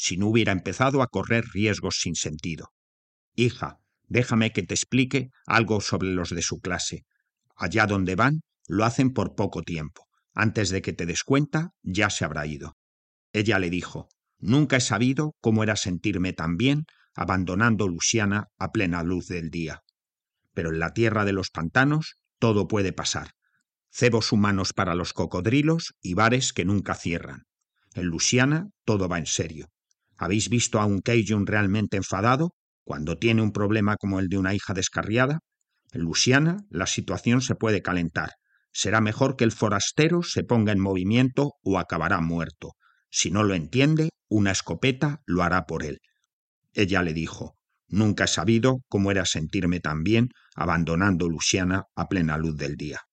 si no hubiera empezado a correr riesgos sin sentido. Hija, déjame que te explique algo sobre los de su clase. Allá donde van, lo hacen por poco tiempo. Antes de que te des cuenta, ya se habrá ido. Ella le dijo: nunca he sabido cómo era sentirme tan bien abandonando Luisiana a plena luz del día. Pero en la tierra de los pantanos todo puede pasar. Cebos humanos para los cocodrilos y bares que nunca cierran. En Luisiana todo va en serio. ¿Habéis visto a un Cajun realmente enfadado cuando tiene un problema como el de una hija descarriada? En Luisiana la situación se puede calentar. Será mejor que el forastero se ponga en movimiento o acabará muerto. Si no lo entiende, una escopeta lo hará por él. Ella le dijo: nunca he sabido cómo era sentirme tan bien abandonando Luisiana a plena luz del día.